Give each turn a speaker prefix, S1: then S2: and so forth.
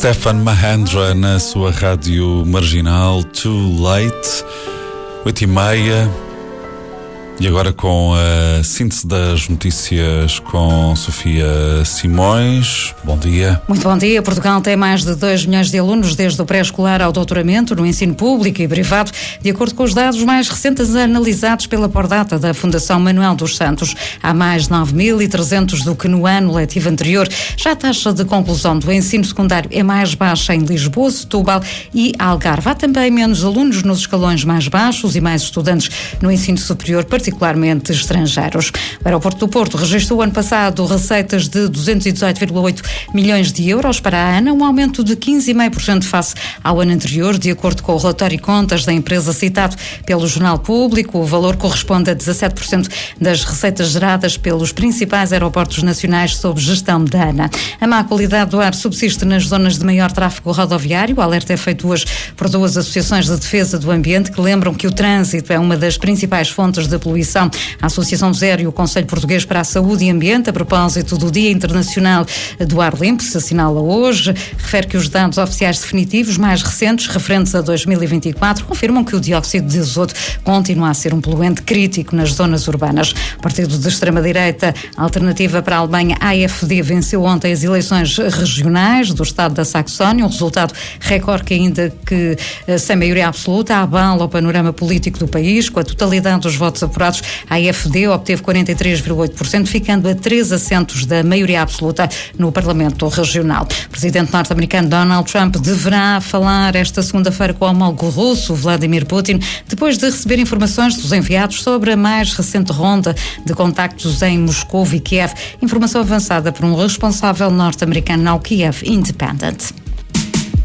S1: Stefan Mahandra na sua rádio marginal Too Late, 8h30. E agora com a síntese das notícias com Sofia Simões. Bom dia.
S2: Muito bom dia. Portugal tem mais de 2 milhões de alunos desde o pré-escolar ao doutoramento no ensino público e privado, de acordo com os dados mais recentes analisados pela Pordata da Fundação Manuel dos Santos. Há mais de 9.300 do que no ano letivo anterior. Já a taxa de conclusão do ensino secundário é mais baixa em Lisboa, Setúbal e Algarve. Há também menos alunos nos escalões mais baixos e mais estudantes no ensino superior, particularmente estrangeiros. O Aeroporto do Porto registrou ano passado receitas de 218,8 milhões de euros para a ANA, um aumento de 15,5% face ao ano anterior, de acordo com o relatório de contas da empresa citado pelo Jornal Público. O valor corresponde a 17% das receitas geradas pelos principais aeroportos nacionais sob gestão da ANA. A má qualidade do ar subsiste nas zonas de maior tráfego rodoviário. O alerta é feito hoje por 2 associações de defesa do ambiente que lembram que o trânsito é uma das principais fontes de poluição. A Associação Zero e o Conselho Português para a Saúde e Ambiente, a propósito do Dia Internacional do Ar Limpo, se assinala hoje, refere que os dados oficiais definitivos mais recentes, referentes a 2024, confirmam que o dióxido de azoto continua a ser um poluente crítico nas zonas urbanas. O partido de extrema-direita, Alternativa para a Alemanha, AfD, venceu ontem as eleições regionais do estado da Saxónia, um resultado recorde que, ainda que sem maioria absoluta, abala o panorama político do país. Com a totalidade dos votos apurados, a AfD obteve 43,8%, ficando a 3 assentos da maioria absoluta no Parlamento Regional. O presidente norte-americano Donald Trump deverá falar esta segunda-feira com o homólogo russo, Vladimir Putin, depois de receber informações dos enviados sobre a mais recente ronda de contactos em Moscou e Kiev. Informação avançada por um responsável norte-americano ao Kiev Independent.